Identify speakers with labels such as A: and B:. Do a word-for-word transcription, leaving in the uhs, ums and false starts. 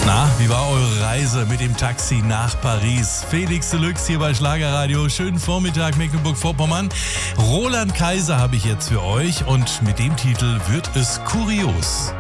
A: Na, wie war eure Reise mit dem Taxi nach Paris? Felix Deluxe hier bei Schlagerradio. Schönen Vormittag, Mecklenburg-Vorpommern. Roland Kaiser habe ich jetzt für euch und mit dem Titel wird es kurios.